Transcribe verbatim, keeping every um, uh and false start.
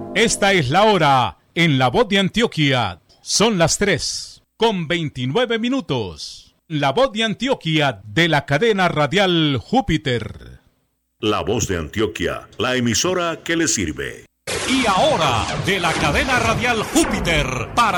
Esta es la hora en La Voz de Antioquia. Son las tres con veintinueve minutos. La Voz de Antioquia de la cadena radial Júpiter. La Voz de Antioquia, la emisora que le sirve. Y ahora, de la cadena radial Júpiter, para